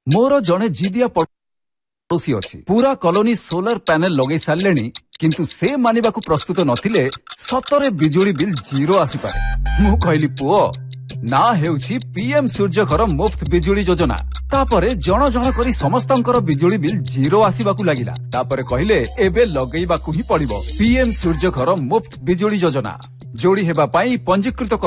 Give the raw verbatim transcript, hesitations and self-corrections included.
मोर जड़े जिदिया पड़ोसी अच्छी पूरा कॉलोनी सोलर पैनल लगे सारे किंतु से मानिबा को प्रस्तुत नथिले सतरे बिजुली बिल जीरो आसी पारे। मु कहली पुओ ना हेउछि पीएम सूर्य घर मुफ्त बिजुली योजना। तापरे जण जण करी समस्तंकर बिजुली बिल जीरो आसीबाकू लागिला। तापरे कहिले एबे लगेइबाकू ही पड़िबो पीएम सूर्य घर मुफ्त बिजुली योजना। जोड़ी हेबा पाई पंजीकृत